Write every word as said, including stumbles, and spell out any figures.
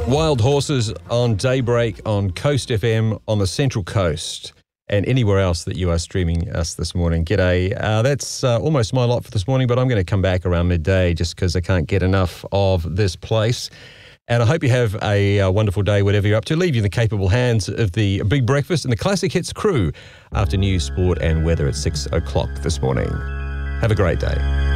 Wild Horses on Daybreak on Coast F M on the Central Coast and anywhere else that you are streaming us this morning. G'day. Uh, that's uh, almost my lot for this morning, but I'm going to come back around midday just because I can't get enough of this place. And I hope you have a uh, wonderful day, whatever you're up to. Leave you in the capable hands of the Big Breakfast and the Classic Hits crew after news, sport and weather at six o'clock this morning. Have a great day.